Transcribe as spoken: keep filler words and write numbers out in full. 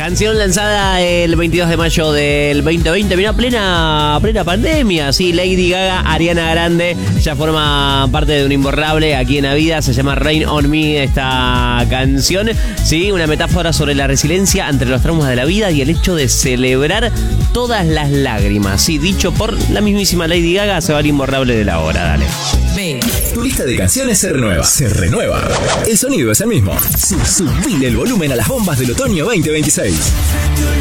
Canción lanzada el veintidós de mayo del veinte veinte, mira, plena, plena pandemia, sí, Lady Gaga, Ariana Grande, ya forma parte de un imborrable aquí en la vida, se llama Rain on Me esta canción, sí, una metáfora sobre la resiliencia ante los traumas de la vida y el hecho de celebrar todas las lágrimas, sí, dicho por la mismísima Lady Gaga, se va al imborrable de la hora, dale. Tu lista de canciones se renueva. Se renueva. El sonido es el mismo. Subile el volumen a las bombas del otoño veinte veintiséis.